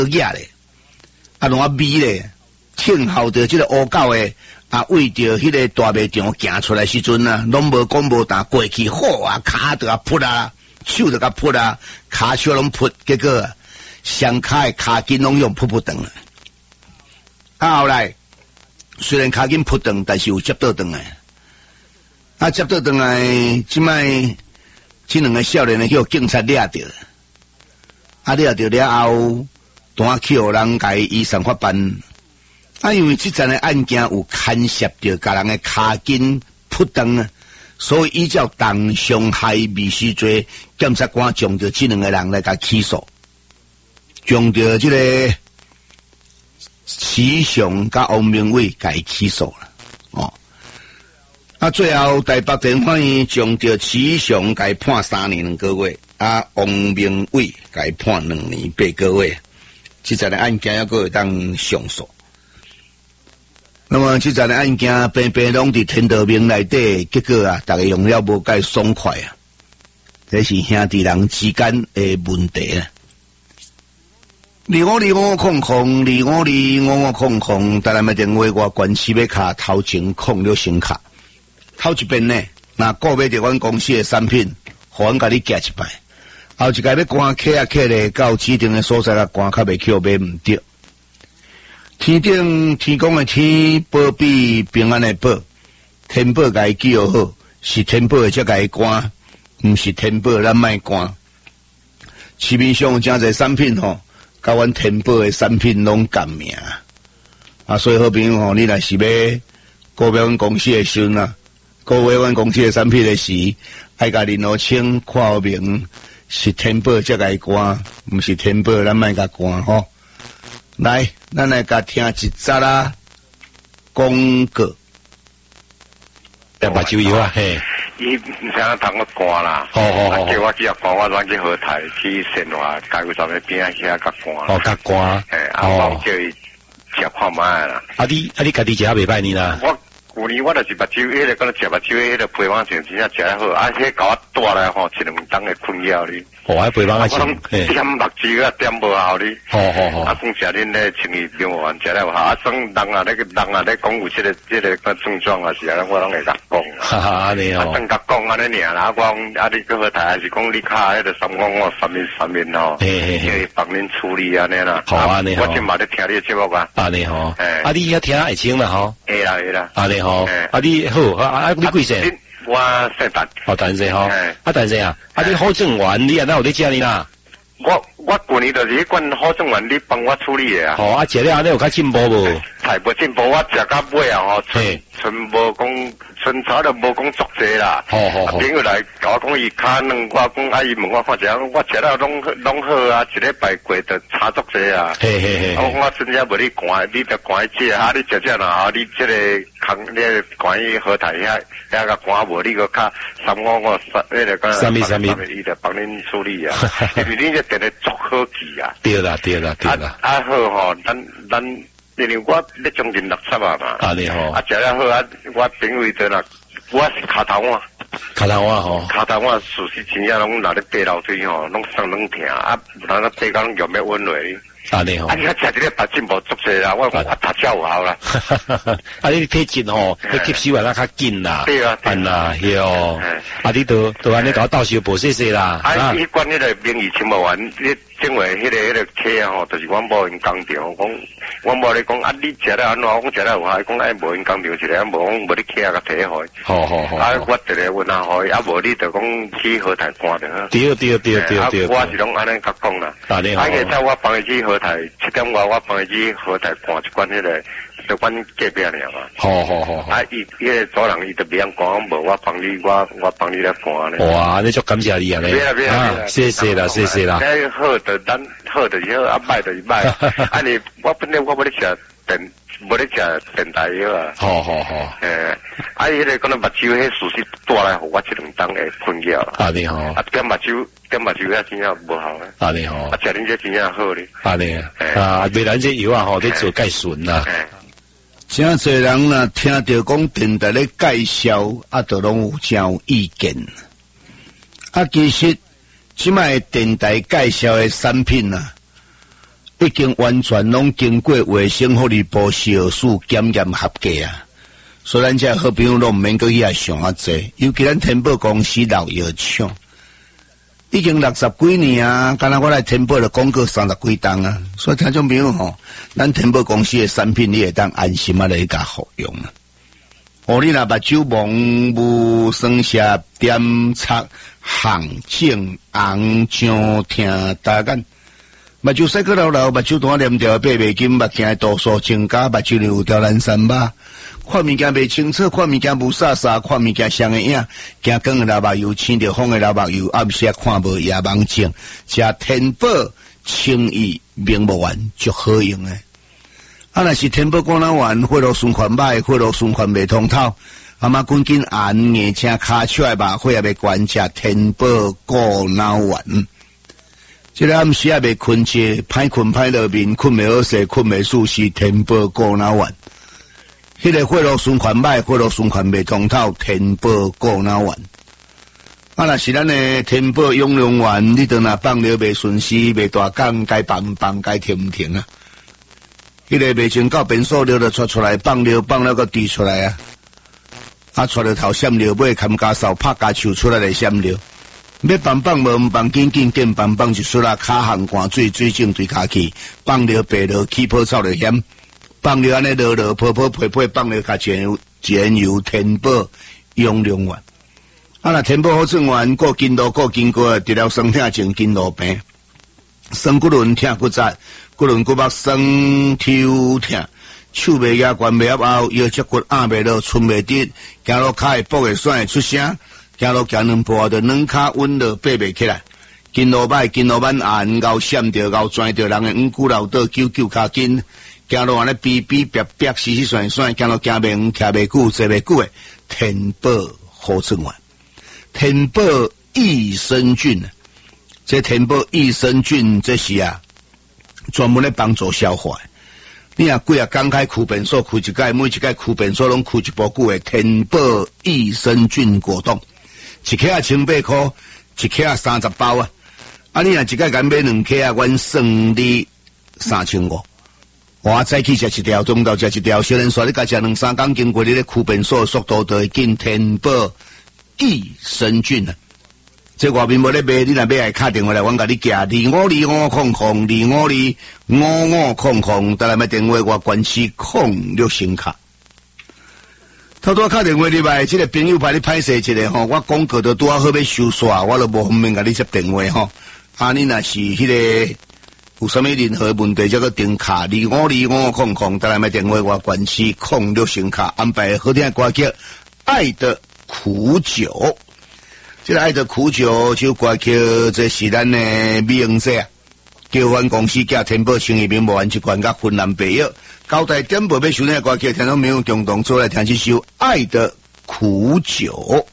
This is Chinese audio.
野咧，啊，拢啊味咧，听候着这个乌狗诶，啊，为着迄个大卖场行出来时阵啊，拢无讲无打过去，好啊，骹着啊扑啊，手着啊扑啊，骹手拢扑，结果啊，双骹诶骹筋拢用扑不断啊。啊，后来虽然骹筋扑断，但是有接倒转来。啊，接倒转来，即摆这两个少年呢，叫警察抓着，啊，抓着了后，单去互人甲伊移送法办。啊，因为这阵的案件有牵涉着甲人的骹筋扑断啊，所以依照同伤害未遂罪，检察官将着这两个人来甲起诉，将着这个齐雄甲王明伟甲伊起诉了，哦。啊，最后台北地方法院将着齐雄甲伊判3年2个月，啊，王明伟甲伊判2年8个月。这阵的案件还阁会当上诉。那么这阵的案件平平拢伫天道明内底，结果啊，大家用了无介爽快啊，这是兄弟人之间的问题啊。25200，25200，台南的电话我关系要卡头前控了先卡。头一遍呢，那购买着阮公司的产品，互阮甲你寄一摆。后一个要关客啊客咧，到指定的所在啦，关较袂去买唔着。天顶天公的天保庇平安的保，天保甲伊记号好，是天保的才甲伊关，毋是天保咱莫关。市面上有真侪产品吼，甲阮天保的产品拢共名啊，所以好朋友吼，你若是要购买阮公司的时阵啊。购买阮公司的产品的时，爱甲联络清看好明是天保才甲伊关，毋是天保咱莫甲关吼。来，咱来甲听一则啦，广告。 目睭药啊，嘿， 伊唔想通我关啦， 好， 叫我去关，我转去河台去善华街口上面边仔遐甲关。 哦，甲关， 我叫伊食看卖啦。 你家己食袂歹呢啦？ 旧年我就是目睭，迄个讲食目睭，迄个配方前真正食得好，啊，迄甲我带来吼，1、2档的困扰哩。 迄配方啊， 我拢点目睭啊，点无效哩。 好。 啊，讲食恁咧生意并无完，食了有效。啊，算人啊，咧讲有这个个症状啊，是啊，我拢会甲讲。 哈哈，安尼哦。 等甲讲安尼尔啦，我讲啊，你去好台还是讲你卡迄个3面吼，去帮恁处理安尼啦。 好安尼吼。 我今嘛咧听你的节目啊。 安尼吼。啊，你遐听爱情啦吼。 会啦。 安尼吼。啊，你好你几岁？ 我姓陈。 哦，陈姓吼。啊，陈姓啊，你好正完，你啊哪有咧食呢啦？ 我旧年就是迄款好正完，你帮我处理的啊。 哦，啊，食了安尼有较进步无？ 太无进步，我食到尾啊吼，剩无讲，剩差都无讲足济啦。 好。 朋友来甲我讲伊骹软，我讲啊伊问我看一下，我食了拢好啊，一礼拜过就差足济啊。 嘿。 我真正无你关，你着关这啊，你食这啦，你这个你关于河台遐个关无，你个较355迄个讲什么， 伊着帮恁处理啊，因为你这电咧足好记啊。 对啦。 啊好吼，咱。因为我咧将近60啊嘛， 啊你好， 啊食了好啊，我朋友在啦，我是骹头碗吼，骹头碗属实真正拢拿咧爬楼梯吼，拢酸拢疼啊，人个爬到拢用要温落。 啊你好， 啊你遐食一个白进步足济啦，我读遮有效啦。 啊你体质吼，你吸收啊较紧啦， 对啊， 对哦，啊你都安尼搞倒手无细啦。 啊，伊管迄个名义清无完，你整为迄个客啊吼，就是阮某因工厂讲，阮某咧讲啊，你食了安怎？我讲食了有效，讲哎无因工厂一个，无讲无你客啊甲摕互。 好。 啊，我一个问下互伊，啊无你就讲去河台看着好。 对。 我是拢安尼甲讲啦。啊你好。啊，现在我帮伊去河台7点外，我帮伊去河台看一罐迄个，就阮隔壁尔嘛。 好。 啊，伊迄个主人伊就别人讲无，我帮你，我帮你来看咧。 哇，你足感谢你啊！ 别啦， 谢谢啦。 哎，好的，咱好的以后啊，歹的歹。啊，你我本来我无咧食电台药啊。 好。 啊，迄个可能目睭迄事实带来互我1、2档的困扰。 啊你好。 啊，点目睭遐真正无效咧。 啊你好。 啊，食恁这真正好咧。 啊你啊，买咱这药啊吼，你做介顺啦。 真侪人呐，听到讲电台咧介绍，啊，都拢有真有意见。啊，其实即卖电台介绍的产品啊， 已经完全拢经过卫生福利部小数检验合格啊，所以咱这好朋友拢毋免搁去遐想啊济，尤其咱天宝公司老药厂，已经60几年啊，敢若我来天宝就讲过30几档啊，所以听众朋友吼，咱天宝公司的产品你会当安心啊来甲服用啊。哦，你若目睭蒙雾、酸涩、点擦、红肿、红肿、疼大眼。目睭洗过流流，目睭单黏条爬袂紧，目镜度数增加，目睭有条蓝山疤，看物件袂清楚，看物件无煞煞，看物件双个影，惊光的老目油，青着风的老目油，暗时看无夜盲症，食天宝清益明目丸足好用诶。啊，若是天宝果脑丸，血路循环歹，血路循环袂通透，阿妈赶紧按眼睛卡出来吧，血也袂关，食天宝果脑丸。这个暗时也袂困觉，歹困歹落眠，困袂好势，困袂舒适，天宝果脑丸。迄个血路循环歹，血路循环袂通透，天宝果脑丸。啊，若是咱的天宝养龙丸，你当若放了袂顺时，袂大讲，该放放，该停唔停啊？迄个袂情到便所了就出来，放了个滴出来啊！啊，出了头闪了，尾砍家扫拍家手出来来闪了。要放无放，紧放就出来，骹汗汗水肿对骹去，放了白了起泡臭了险，放了安尼落泡皮，放了甲煎油天宝养龙丸。啊，若天宝好转丸，过筋络过筋骨，治疗酸痛症、筋络病、酸骨轮痛骨折、骨轮骨膜酸抽痛。手袂压关袂压后，腰脊骨压袂落，寸袂直，行路骹会跛会酸会出声，行路行两步后就软骹稳落爬袂起来，筋络歹，筋络板硬，咬闪着，咬钻着，人会五骨流倒，揪骹筋，行路安尼逼逼，死酸，行路行袂远，徛袂久，坐袂久诶，天宝好转丸，天宝益生菌，这天宝益生菌这是啊，专门咧帮助消化。你啊，几啊刚开खु便所开一届，每一届खु便所拢开一包久的天宝益生菌果冻，一克啊180块，一克啊30包啊。啊，你啊一届敢买2克啊，阮算你3500。我早起食一条，中昼食一条，小人说你甲食2-3工，经过你咧खु便所速度就会紧。天宝益生菌啊！这外面无咧卖，你若买来敲电话来，阮甲你寄2520，2520，再来买电话我关系06星卡。头拄敲电话入来，这个朋友派你歹势一个吼，我广告都拄好要收煞，我就无方便甲你接电话吼。啊，你若是迄个有啥物任何问题，则个电卡2520，再来买电话我关系06星卡，安排好听的歌曲《爱的苦酒》。这个爱的苦酒就歌曲，这是咱的美容姐啊，叫阮公司寄天宝清益明目丸一罐，甲芬兰白药。交代点播要收听的歌曲，听众朋友共同做来听这首《爱的苦酒》。